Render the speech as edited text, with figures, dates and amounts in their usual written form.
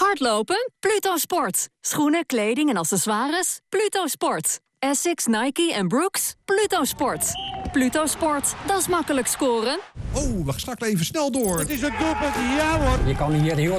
Hardlopen? Pluto Sport. Schoenen, kleding en accessoires? Pluto Sport. Essex, Nike en Brooks? Pluto Sport. Pluto Sport, dat is makkelijk scoren. Oh, we schakelen even snel door. Het is een doelpunt, ja hoor. Je kan hier heel